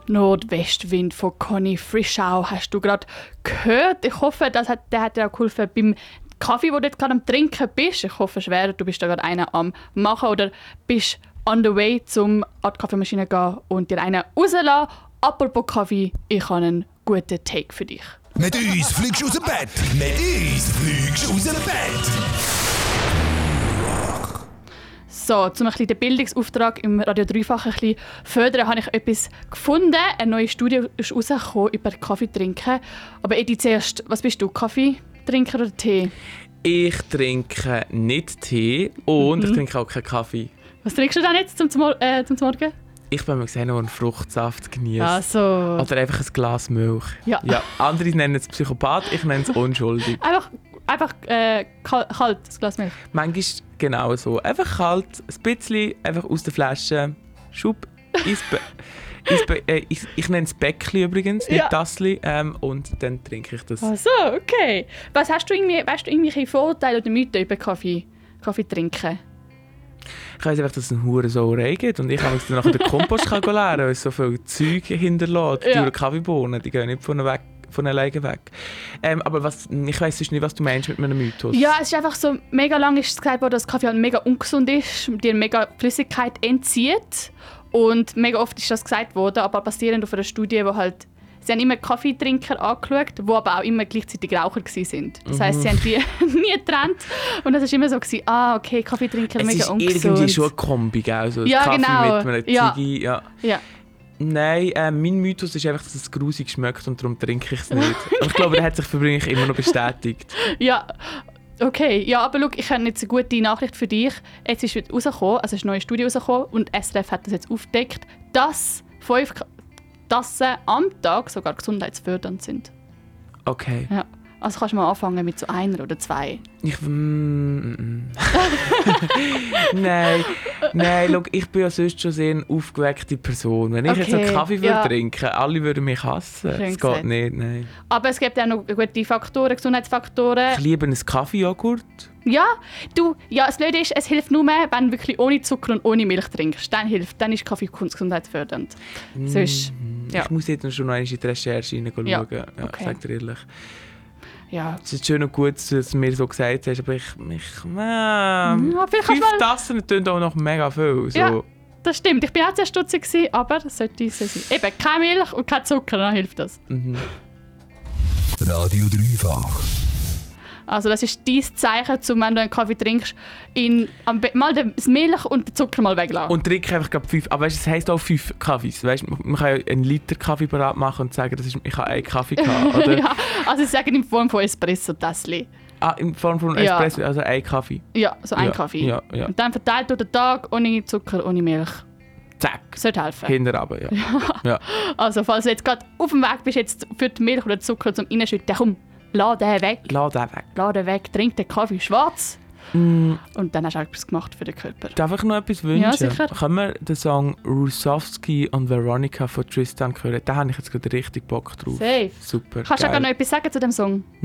Nordwestwind von Conny Frischau hast du gerade gehört. Ich hoffe, der hat dir auch geholfen beim Kaffee, den du jetzt gerade am Trinken bist. Ich hoffe schwer, du bist da gerade einen am Machen oder bist on the way zum an die Kaffeemaschine gehen und dir einen rauslassen. Apropos Kaffee, ich habe einen guten Take für dich. Mit uns fliegst du aus dem Bett. Mit uns fliegst du aus dem Bett. So, um ein bisschen den Bildungsauftrag im Radio Dreifach ein bisschen fördern, habe ich etwas gefunden. Eine neue Studie ist rausgekommen über Kaffee trinken. Aber Edi, zuerst, was bist du, Kaffeetrinker oder Tee? Ich trinke nicht Tee und ich trinke auch keinen Kaffee. Was trinkst du denn jetzt zum Morgen? Ich bin mir gesehen, noch einen Fruchtsaft genießen. Also. Oder einfach ein Glas Milch. Ja. Andere nennen es Psychopath, ich nenne es unschuldig. Einfach kalt, das Glas Milch. Manchmal genau so. Einfach kalt, ein bisschen, einfach aus der Flasche, schub, ich nenne es Bäckli übrigens, nicht Tassli. Und dann trinke ich das. Ach so, okay. Weißt du irgendwelche Vorteile oder Mythen über Kaffee trinken? Ich weiss einfach, dass es eine Hurensauerei gibt und ich kann dann nachher den Kompost leeren, weil es so viel Zeug hinterlässt. Durch die Kaffeebohnen, die gehen nicht von alleine weg. Aber ich weiss sonst nicht, was du meinst mit einem Mythos. Ja, es ist einfach so, mega lang ist gesagt worden, dass Kaffee halt mega ungesund ist, dir mega Flüssigkeit entzieht. Und mega oft ist das gesagt worden, aber basierend auf einer Studie, wo halt sie haben immer Kaffeetrinker angeschaut, die aber auch immer gleichzeitig Raucher waren. Das heisst, sie haben die nie getrennt. Und das war immer so, okay, Kaffeetrinker, mega ungesund. Es ist irgendwie schon eine Kombi, also ja, Kaffee genau. mit einer Ziggy. Ja. Nein, mein Mythos ist einfach, dass es grusig schmeckt und darum trinke ich es nicht. Und ich glaube, der hat sich für mich immer noch bestätigt. Ja, okay. Ja, aber schau, ich habe jetzt eine gute Nachricht für dich. Jetzt ist rausgekommen, also ist eine neue Studie rausgekommen und SRF hat das jetzt aufgedeckt, dass 5 Tassen am Tag sogar gesundheitsfördernd sind. Okay. Ja. Also kannst du mal anfangen mit so einer oder 2. Nein, schau, ich bin ja sonst schon sehr eine aufgeweckte Person. Wenn ich jetzt einen Kaffee trinke, alle würden mich hassen. Das geht nicht, nein. Aber es gibt auch noch gute Faktoren, Gesundheitsfaktoren. Ich liebe einen Kaffeejoghurt. Ja, das Blöde ist, es hilft nur mehr, wenn du wirklich ohne Zucker und ohne Milch trinkst. Dann ist Kaffee gesundheitsfördernd. Sonst, Ich muss jetzt schon noch in die Recherche hineinschauen. Ja, okay. Ich sage dir ehrlich. Ja. Es ist schön und gut, dass du mir so gesagt hast, aber 5 Tassen tönt auch noch mega viel. So. Ja, das stimmt. Ich war auch sehr stutzig, aber das sollte so sein. Eben, keine Milch und kein Zucker, dann hilft das. Radio Dreifach. Also das ist dein Zeichen, wenn du einen Kaffee trinkst, mal das Milch und den Zucker mal weglassen. Und trinke einfach 5. Aber weißt, es heisst auch 5 Kaffees. Weißt, man kann ja 1 Liter Kaffee parat machen und sagen, ich habe einen Kaffee gehabt. Oder? Ja, also sie sagen in Form von Espresso-Tässchen. In Form von Espresso, also ein Kaffee. Ja, so ein Kaffee. Ja. Und dann verteilt durch den Tag, ohne Zucker, ohne Milch. Zack. Sollte helfen. Hinterher, ja. Also falls du jetzt gerade auf dem Weg bist jetzt für die Milch oder Zucker zum Reinschütten, komm. Lass den weg. Trink den Kaffee schwarz. Und dann hast du auch etwas gemacht für den Körper. Darf ich noch etwas wünschen? Ja, sicher. Können wir den Song Rusowski und Veronica von Tristan hören? Da habe ich jetzt gerade richtig Bock drauf. Safe. Super. Kannst du auch noch etwas sagen zu dem Song?